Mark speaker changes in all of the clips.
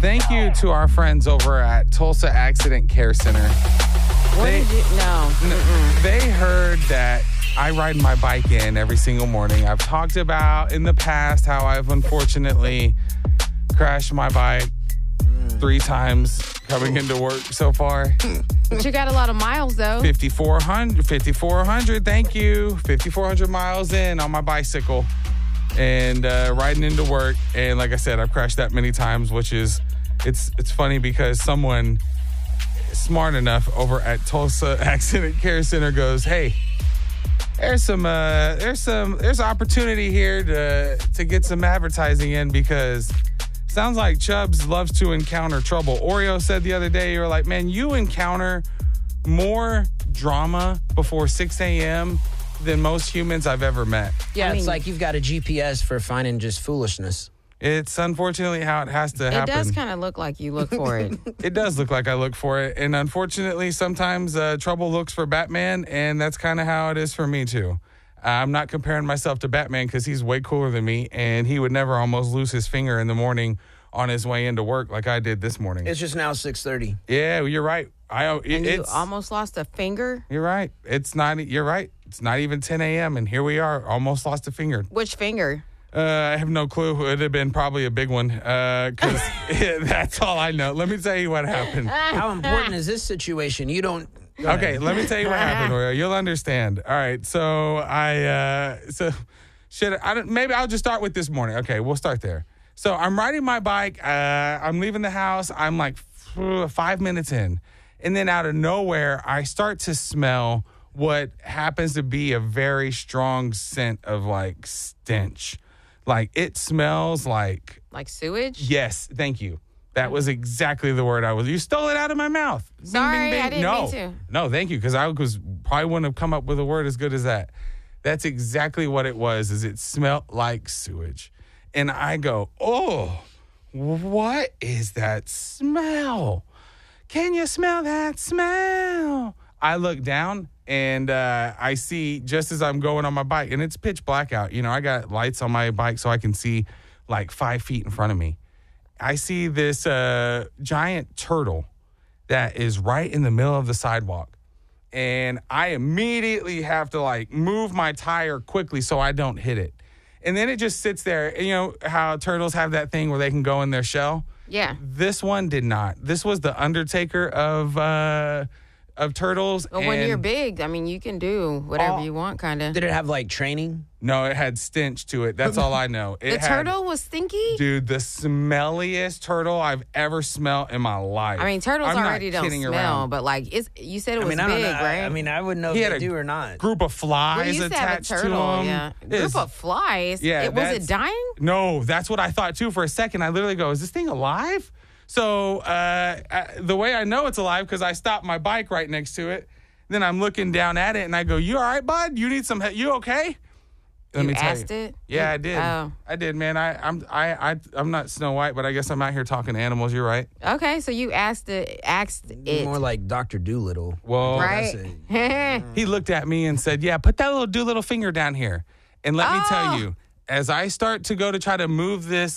Speaker 1: Thank you to our friends over at Tulsa Accident Care Center. They heard that I ride my bike in every single morning. I've talked about in the past how I've unfortunately crashed my bike 3 times coming into work so far.
Speaker 2: But you got a lot of miles, though.
Speaker 1: 5,400, thank you. 5,400 miles in on my bicycle and riding into work. And like I said, I've crashed that many times, which is, it's funny because someone smart enough over at Tulsa Accident Care Center goes, hey, there's opportunity here to get some advertising in because sounds like Chubbs loves to encounter trouble. Oreo said the other day, you were like, man, you encounter more drama before 6 a.m. than most humans I've ever met.
Speaker 3: Yeah, it's like you've got a GPS for finding just foolishness.
Speaker 1: It's unfortunately how it has to happen.
Speaker 2: It does kind of look like you look for it.
Speaker 1: It does look like I look for it. And unfortunately, sometimes trouble looks for Batman, and that's kind of how it is for me, too. I'm not comparing myself to Batman because he's way cooler than me, and he would never almost lose his finger in the morning on his way into work like I did this morning.
Speaker 3: It's just now 6:30.
Speaker 1: Yeah, you're right.
Speaker 2: You almost lost a finger?
Speaker 1: You're right. You're right. It's not even 10 a.m., and here we are, almost lost a finger.
Speaker 2: Which finger?
Speaker 1: I have no clue. It would have been probably a big one because that's all I know. Let me tell you what happened.
Speaker 3: How important is this situation? You don't...
Speaker 1: Okay, let me tell you what happened, Oreo. You'll understand. All right, so maybe I'll just start with this morning. Okay, we'll start there. So I'm riding my bike. I'm leaving the house. I'm like 5 minutes in. And then out of nowhere, I start to smell what happens to be a very strong scent of like stench. Like it smells like...
Speaker 2: Like sewage?
Speaker 1: Yes, thank you. That was exactly the word you stole it out of my mouth.
Speaker 2: Sorry, bing, bing, bing. I didn't mean to.
Speaker 1: No, thank you, because probably wouldn't have come up with a word as good as that. That's exactly what it was, is it smelled like sewage. And I go, oh, what is that smell? Can you smell that smell? I look down and I see just as I'm going on my bike, and it's pitch black out. You know, I got lights on my bike so I can see like 5 feet in front of me. I see this giant turtle that is right in the middle of the sidewalk. And I immediately have to like move my tire quickly so I don't hit it. And then it just sits there. And you know how turtles have that thing where they can go in their shell?
Speaker 2: Yeah.
Speaker 1: This one did not. This was the Undertaker of turtles.
Speaker 2: Well, when you're big, I mean, you can do whatever you want, kind of.
Speaker 3: Did it have like training?
Speaker 1: No, it had stench to it. That's all I know.
Speaker 2: The turtle was stinky?
Speaker 1: Dude, the smelliest turtle I've ever smelled in my life.
Speaker 2: I mean, turtles already don't smell, but like, you said it was big, right?
Speaker 3: I mean, I wouldn't know if they do or not.
Speaker 1: Group of flies attached to them.
Speaker 2: Yeah. Group of flies?
Speaker 1: Yeah.
Speaker 2: Was it dying?
Speaker 1: No, that's what I thought too for a second. I literally go, is this thing alive? So the way I know it's alive, because I stopped my bike right next to it. Then I'm looking down at it and I go, you all right, bud? You need some help? You okay?
Speaker 2: Let me tell you. It?
Speaker 1: Yeah, I did.
Speaker 2: Oh.
Speaker 1: I did, man. I'm not Snow White, but I guess I'm out here talking to animals. You're right.
Speaker 2: Okay, so you asked it.
Speaker 3: More like Dr. Doolittle.
Speaker 1: Well,
Speaker 2: right.
Speaker 1: He looked at me and said, yeah, put that little Doolittle finger down here. And let me tell you, as I start to go to try to move this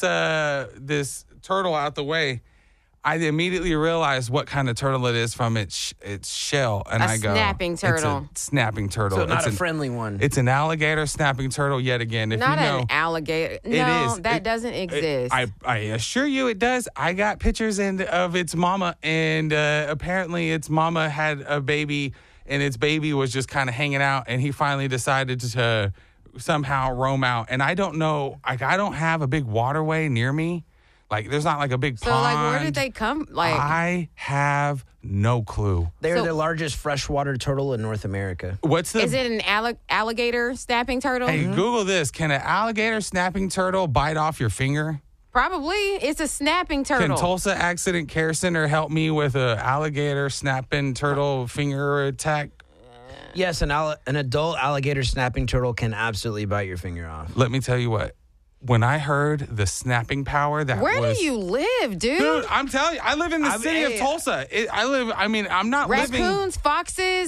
Speaker 1: turtle out the way, I immediately realized what kind of turtle it is from its shell. And I go,
Speaker 2: snapping turtle.
Speaker 1: It's a snapping turtle.
Speaker 3: So not a friendly one.
Speaker 1: It's an alligator snapping turtle yet again. If
Speaker 2: not
Speaker 1: you know,
Speaker 2: an alligator.
Speaker 1: It
Speaker 2: no,
Speaker 1: is.
Speaker 2: That doesn't exist.
Speaker 1: I assure you it does. I got pictures of its mama, and apparently its mama had a baby, and its baby was just kind of hanging out, and he finally decided to somehow roam out. And I don't know, like I don't have a big waterway near me. Like, there's not like a big pond.
Speaker 2: So, like, where did they come? Like,
Speaker 1: I have no clue.
Speaker 3: They're the largest freshwater turtle in North America.
Speaker 2: Is it an alligator snapping turtle?
Speaker 1: Hey, Google this. Can an alligator snapping turtle bite off your finger?
Speaker 2: Probably. It's a snapping turtle.
Speaker 1: Can Tulsa Accident Care Center help me with an alligator snapping turtle finger attack?
Speaker 3: Yes, an adult alligator snapping turtle can absolutely bite your finger off.
Speaker 1: Let me tell you what. When I heard the snapping power
Speaker 2: Where do you live, dude?
Speaker 1: Dude, I'm telling you, I live in the city of Tulsa. I'm not
Speaker 2: Raccoons,
Speaker 1: living...
Speaker 2: foxes,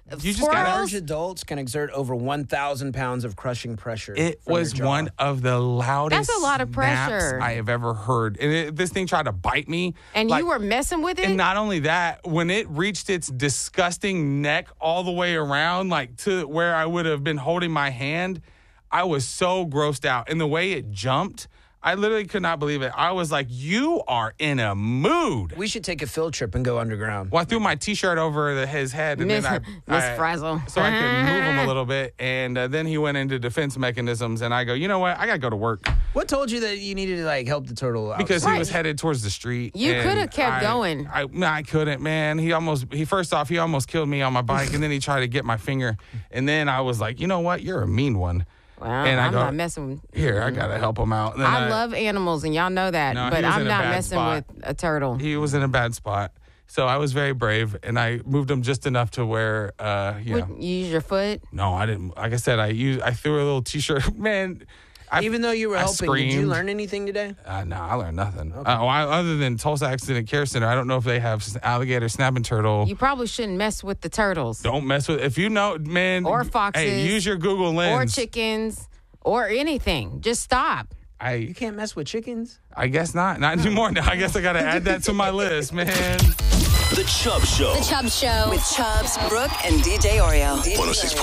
Speaker 1: You just got
Speaker 3: Large adults can exert over 1,000 pounds of crushing pressure.
Speaker 1: It
Speaker 3: from
Speaker 1: was
Speaker 3: their jaw.
Speaker 1: one of the loudest
Speaker 2: That's a lot of
Speaker 1: snaps
Speaker 2: pressure.
Speaker 1: I have ever heard. And this thing tried to bite me.
Speaker 2: And you were messing with it?
Speaker 1: And not only that, when it reached its disgusting neck all the way around, like to where I would have been holding my hand, I was so grossed out. And the way it jumped, I literally could not believe it. I was like, you are in a mood.
Speaker 3: We should take a field trip and go underground.
Speaker 1: Well, I threw my T-shirt over his head. And
Speaker 2: Miss
Speaker 1: then
Speaker 2: Miss Frazzle.
Speaker 1: So I could move him a little bit. And then he went into defense mechanisms. And I go, you know what? I got to go to work.
Speaker 3: What told you that you needed to like help the turtle out?
Speaker 1: Because
Speaker 2: Right.
Speaker 1: he was headed towards the street.
Speaker 2: You
Speaker 1: and
Speaker 2: could have kept going.
Speaker 1: I couldn't, man. He almost killed me on my bike. And then he tried to get my finger. And then I was like, you know what? You're a mean one.
Speaker 2: Well,
Speaker 1: and
Speaker 2: I'm not messing with.
Speaker 1: Here, I gotta help him out. And then
Speaker 2: I love animals, and y'all know that,
Speaker 1: No, he
Speaker 2: but
Speaker 1: was
Speaker 2: I'm
Speaker 1: in a
Speaker 2: not
Speaker 1: bad
Speaker 2: messing
Speaker 1: spot.
Speaker 2: with a turtle.
Speaker 1: He was in a bad spot, so I was very brave, and I moved him just enough to where, you know.
Speaker 2: You use your foot?
Speaker 1: No, I didn't. Like I said, I threw a little T-shirt. Man,
Speaker 3: Even though you were helping, did you
Speaker 1: screamed.
Speaker 3: learn anything today?
Speaker 1: No, I learned nothing. Other than Tulsa Accident Care Center, I don't know if they have alligator, snapping turtle.
Speaker 2: You probably shouldn't mess with the turtles.
Speaker 1: Don't mess with. If you know, man,
Speaker 2: Or foxes.
Speaker 1: Hey, use your Google Lens.
Speaker 2: Or chickens. Or anything. Just stop.
Speaker 3: You can't mess with chickens.
Speaker 1: I guess not. Not anymore. Now I guess I got to add that to my list, man.
Speaker 4: The Chubb Show.
Speaker 5: The Chubb Show with Chubbs, Brooke, and DJ Oreo.
Speaker 4: 106.